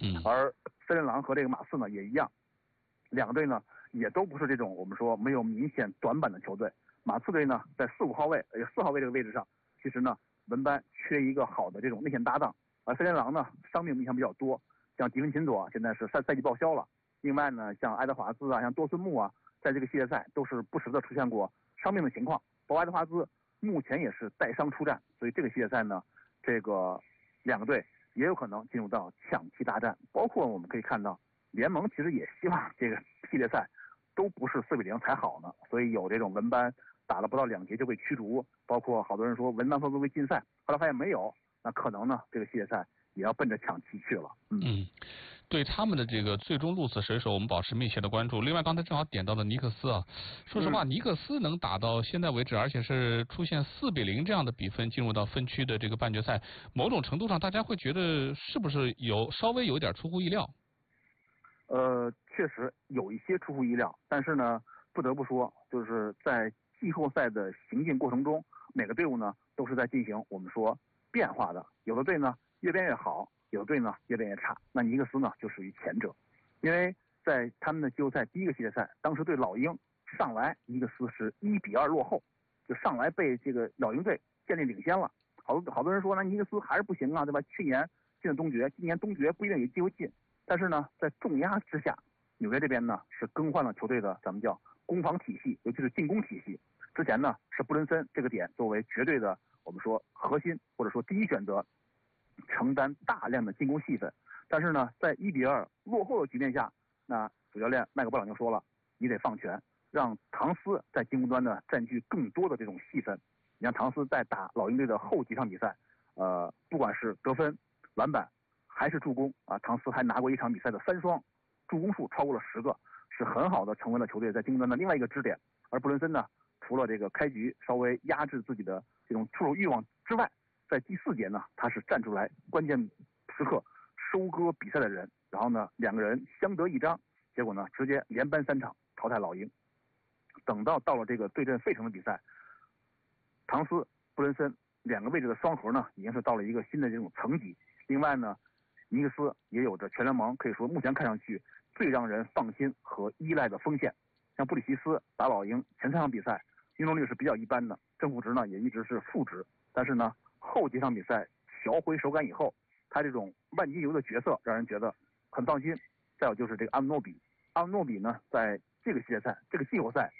而森林狼和这个马刺呢也一样，两个队呢也都不是这种我们说没有明显短板的球队。马刺队呢在4、5号位4号位这个位置上，其实呢文班缺一个好的这种内线搭档，而森林狼呢伤病影响比较多，像迪芬琴佐现在是赛季报销了，另外呢像爱德华兹啊，像多森木啊，在这个系列赛都是不时的出现过伤病的情况，包括爱德华兹目前也是带伤出战，所以这个系列赛呢，这个两个队也有可能进入到抢七大战。包括我们可以看到，联盟其实也希望这个系列赛都不是4-0才好呢，所以有这种文班打了不到2节就被驱逐，包括好多人说文班会不会禁赛，后来发现没有，那可能呢这个系列赛也要奔着抢七去了。 对他们的这个最终鹿死谁手，我们保持密切的关注。另外，刚才正好点到了尼克斯啊，说实话，尼克斯能打到现在为止，而且是出现4-0这样的比分进入到分区的这个半决赛，某种程度上大家会觉得是不是稍微有点出乎意料？ 确实有一些出乎意料，但是呢，不得不说，就是在季后赛的行进过程中，每个队伍呢都是在进行我们说变化的，有的队呢越变越好，有的队呢越变越差。那尼克斯呢就属于前者，因为在他们的季后赛第一个系列赛，当时对老鹰上来尼克斯是1-2落后，就上来被这个老鹰队建立领先了。好多人说那尼克斯还是不行啊，对吧？去年进了东决，今年东决不一定有机会进。但是呢，在重压之下，纽约这边呢是更换了球队的咱们叫攻防体系，尤其是进攻体系。之前呢是布伦森这个点作为绝对的我们说核心或者说第一选择，承担大量的进攻戏份。但是呢，在1-2落后的局面下，那主教练麦克布朗就说了，你得放权，让唐斯在进攻端呢占据更多的这种戏份。你像唐斯在打老鹰队的后几场比赛，不管是得分、篮板还是助攻啊，唐斯还拿过一场比赛的3双，助攻数超过了10个，是很好的成为了球队在进攻端的另外一个支点。而布伦森呢，除了这个开局稍微压制自己的这种出手欲望之外，在第4节呢，他是站出来关键时刻收割比赛的人，然后呢两个人相得益彰，结果呢直接连扳3场淘汰老鹰。等到了这个对阵费城的比赛，唐斯、布伦森两个位置的双核呢，已经是到了一个新的这种层级。另外呢，尼克斯也有着全联盟可以说目前看上去最让人放心和依赖的锋线，像布里奇斯打老鹰前3场比赛命中率是比较一般的，正负值呢也一直是负值，但是呢后几场比赛调回手感以后，他这种万金油的角色让人觉得很放心。再有就是这个阿诺比呢，在这个系列赛这个季后赛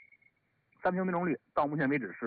3分球命中率到目前为止是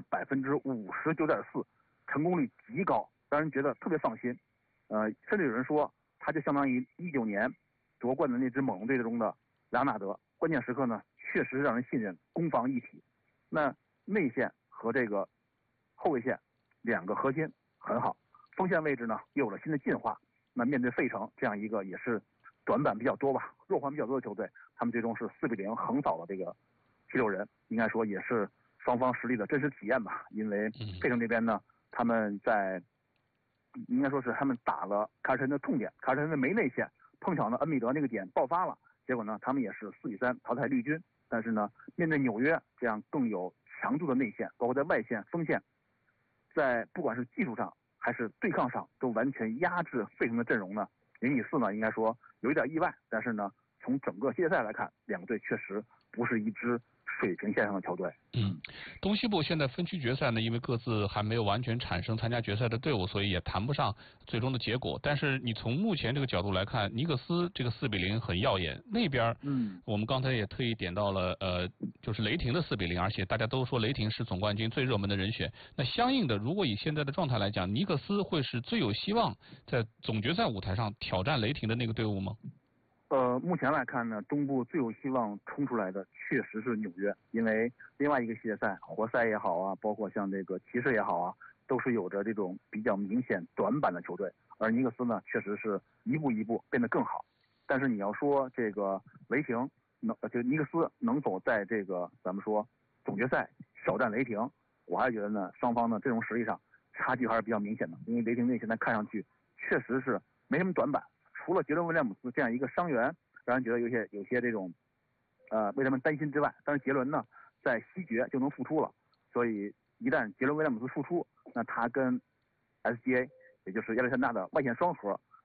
59.4%，成功率极高，让人觉得特别放心。甚至有人说他就相当于19年夺冠的那支猛龙队中的莱昂纳德，关键时刻呢确实让人信任，攻防一体。那内线和这个后卫线两个核心很好，锋线位置呢又有了新的进化。那面对费城这样一个也是短板比较多吧，弱环比较多的球队，他们最终是4-0横扫了这个第6人，应该说也是双方实力的真实体验吧。因为费城这边呢，他们在应该说是他们打了凯尔特人的痛点，凯尔特人的没内线，碰巧呢恩比德那个点爆发了，结果呢他们也是4-3淘汰绿军。但是呢，面对纽约这样更有强度的内线，包括在外线、锋线，在不管是技术上还是对抗上，都完全压制费城的阵容呢。0-4呢，应该说有一点意外，但是呢，从整个系列赛来看，两个队确实不是一支水平线上的球队。 东西部现在分区决赛呢，因为各自还没有完全产生参加决赛的队伍，所以也谈不上最终的结果。但是你从目前这个角度来看，尼克斯这个4-0很耀眼。那边，我们刚才也特意点到了，就是雷霆的4-0，而且大家都说雷霆是总冠军最热门的人选。那相应的，如果以现在的状态来讲，尼克斯会是最有希望在总决赛舞台上挑战雷霆的那个队伍吗？ 目前来看呢，东部最有希望冲出来的确实是纽约，因为另外一个系列赛，活塞也好啊，包括像这个骑士也好啊，都是有着这种比较明显短板的球队，而尼克斯呢，确实是一步一步变得更好。但是你要说这个雷霆就尼克斯能否在这个咱们说总决赛挑战雷霆，我还觉得呢，双方的阵容实力上差距还是比较明显的，因为雷霆队现在看上去确实是没什么短板。除了杰伦威廉姆斯这样一个伤员让人觉得有些这种为他们担心之外，但是杰伦呢在西决就能复出了，所以一旦杰伦威廉姆斯复出，那他跟 SGA 也就是亚历山大的外线双核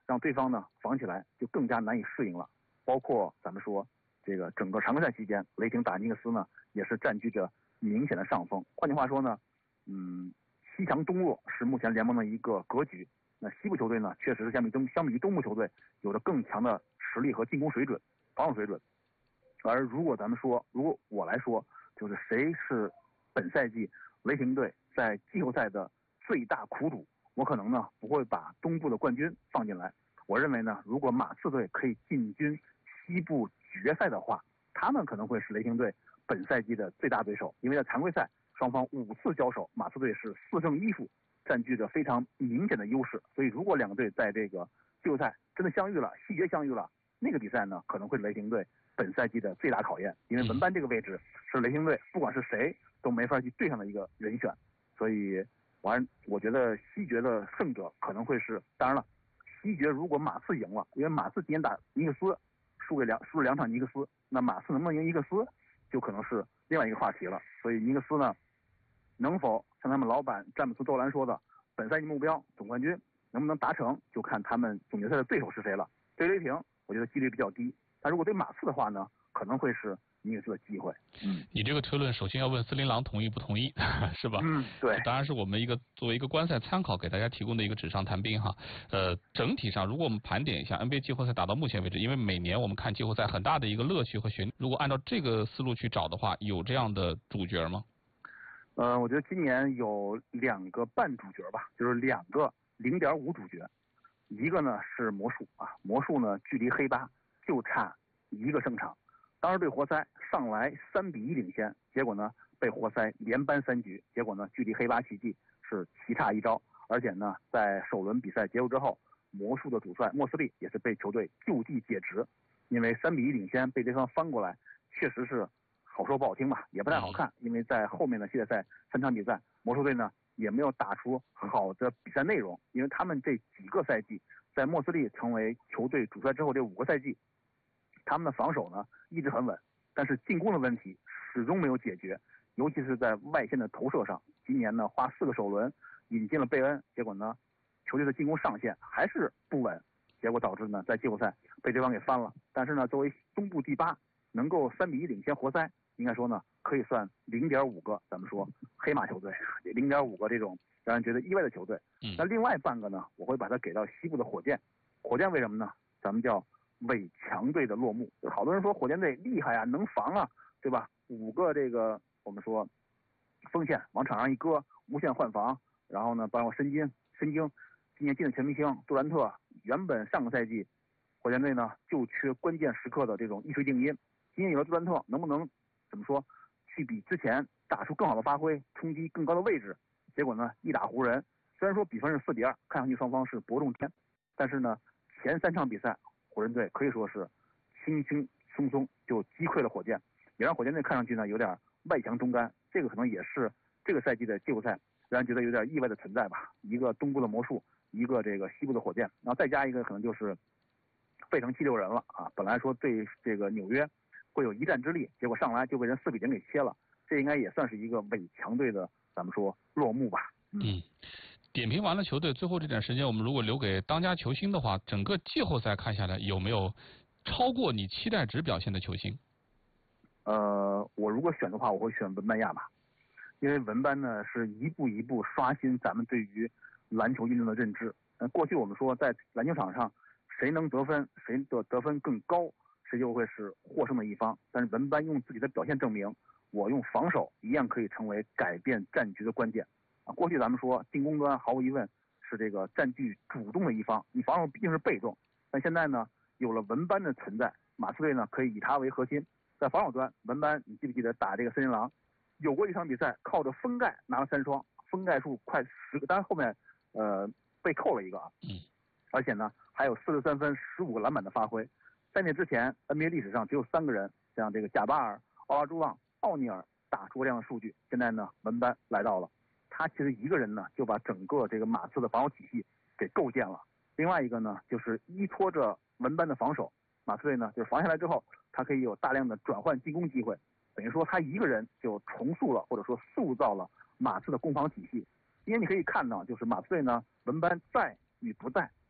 让对方呢防起来就更加难以适应了。包括咱们说这个整个常规赛期间，雷霆打尼克斯呢也是占据着明显的上风。换句话说呢，西强东弱是目前联盟的一个格局。那西部球队呢，确实是相比于东部球队有着更强的实力和进攻水准、防守水准。而如果我来说，就是谁是本赛季雷霆队在季后赛的最大苦主，我可能呢不会把东部的冠军放进来。我认为呢，如果马刺队可以进军西部决赛的话，他们可能会是雷霆队本赛季的最大对手。因为在常规赛双方5次交手，马刺队是4胜1负，占据着非常明显的优势。所以如果两个队在这个季后赛真的相遇了，西决相遇了，那个比赛呢可能会是雷霆队本赛季的最大考验。因为文班这个位置是雷霆队不管是谁都没法去对上的一个人选。所以我觉得西决的胜者可能会是，当然了，西决如果马刺赢了，因为马刺今年打尼克斯输了2场尼克斯，那马刺能不能赢尼克斯就可能是另外一个话题了。所以尼克斯呢能否像他们老板詹姆斯·周兰说的，本赛季目标总冠军能不能达成，就看他们总决赛的对手是谁了。对雷霆，我觉得几率比较低，但如果对马刺的话呢，可能会是尼克斯的机会。 你这个推论首先要问斯林狼同意不同意，是吧？ 对， 当然是我们作为一个观赛参考给大家提供的一个纸上谈兵哈。整体上如果我们盘点一下 NBA 季后赛打到目前为止，因为每年我们看季后赛很大的一个乐趣和悬念，如果按照这个思路去找的话，有这样的主角吗？ 我觉得今年有2个半主角吧，就是2个0.5主角。一个呢是魔术啊，魔术呢距离黑八就差1个胜场。当时对活塞上来3-1领先，结果呢被活塞连扳3局，结果呢距离黑八奇迹是棋差1招。而且呢在首轮比赛结束之后，魔术的主帅莫斯利也是被球队就地解职，因为3-1领先被对方翻过来，确实是好说不好听吧，也不太好看。因为在后面的系列赛3场比赛，魔术队呢也没有打出好的比赛内容。因为他们这几个赛季在莫斯利成为球队主帅之后，这5个赛季他们的防守呢一直很稳，但是进攻的问题始终没有解决，尤其是在外线的投射上。今年呢花4个首轮引进了贝恩，结果呢球队的进攻上限还是不稳，结果导致呢在季后赛被对方给翻了。但是呢作为东部第8，能够3-1领先活塞，应该说呢可以算0.5个咱们说黑马球队，0.5个这种让人觉得意外的球队。那另外半个呢，我会把它给到西部的火箭。火箭为什么呢？咱们叫伪强队的落幕。好多人说火箭队厉害啊，能防啊，对吧？5个这个我们说锋线往场上一搁，无限换防，然后呢包括申京今年进的全明星杜兰特，原本上个赛季火箭队呢就缺关键时刻的这种一锤定音。今年有了杜兰特，能不能怎么说去比之前打出更好的发挥，冲击更高的位置？结果呢一打湖人，虽然说比分是4-2，看上去双方是伯仲天，但是呢前3场比赛湖人队可以说是轻轻松松就击溃了火箭，也让火箭队看上去呢有点外强中干。这个可能也是这个赛季的季后赛让人觉得有点意外的存在吧。一个东部的魔术，一个这个西部的火箭，然后再加一个可能就是费城76人了啊。本来说对这个纽约会有一战之力，结果上来就被人4-0给切了，这应该也算是一个伪强队的咱们说落幕吧。 点评完了球队，最后这点时间我们如果留给当家球星的话，整个季后赛看下来有没有超过你期待值表现的球星？ 我如果选的话，我会选文班亚马，因为文班呢是一步一步刷新咱们对于篮球运动的认知。过去我们说在篮球场上谁能得分，谁的得分更高，谁就会是获胜的一方。但是文班用自己的表现证明，我用防守一样可以成为改变战局的关键。过去咱们说进攻端毫无疑问是这个占据主动的一方，你防守毕竟是被动。但现在呢有了文班的存在，马刺队呢可以以他为核心。在防守端，文班你记不记得打这个森林狼，有过一场比赛靠着封盖拿了3双，封盖数快10个，当然后面被扣了一个啊。而且呢还有43分15个篮板的发挥。在那之前 NBA 历史上只有3个人像这个贾巴尔、奥拉朱旺、奥尼尔打出这样的数据。现在呢文班来到了，他其实一个人呢就把整个这个马刺的防守体系给构建了。另外一个呢就是依托着文班的防守，马刺队呢就是防下来之后，他可以有大量的转换进攻机会，等于说他一个人就重塑了或者说塑造了马刺的攻防体系。今天你可以看到，就是马刺队呢文班在与不在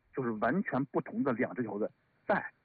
就是完全不同的两支球队在